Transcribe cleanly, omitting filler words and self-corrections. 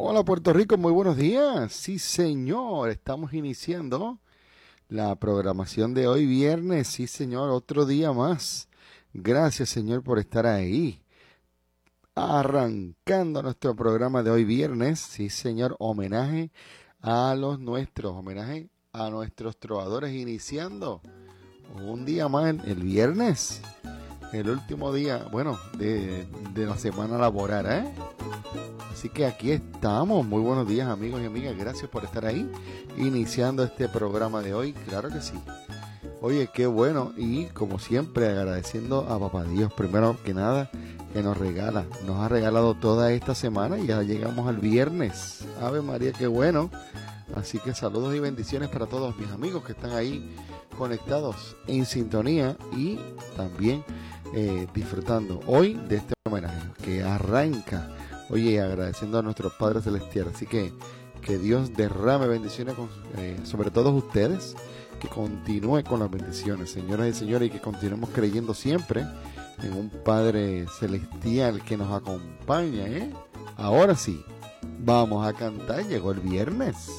Hola Puerto Rico, muy buenos días. Sí, señor, estamos iniciando la programación de hoy viernes. Sí, señor, otro día más. Gracias, señor, por estar ahí. Arrancando nuestro programa de hoy viernes. Sí, señor, homenaje a los nuestros, homenaje a nuestros trovadores, iniciando un día más el viernes, el último día, bueno, de la semana laboral, ¿eh? Así que aquí estamos. Muy buenos días, amigos y amigas. Gracias por estar ahí, iniciando este programa de hoy. Claro que sí. Oye, qué bueno. Y como siempre, agradeciendo a Papá Dios, primero que nada, que nos ha regalado toda esta semana y ya llegamos al viernes. Ave María, qué bueno. Así que saludos y bendiciones para todos mis amigos que están ahí conectados en sintonía y también disfrutando hoy de este homenaje que arranca. Oye, agradeciendo a nuestros Padres Celestiales. Así que Dios derrame bendiciones sobre todos ustedes. Que continúe con las bendiciones, señoras y señores, y que continuemos creyendo siempre en un Padre Celestial que nos acompaña, ¿eh? Ahora sí, vamos a cantar. Llegó el viernes.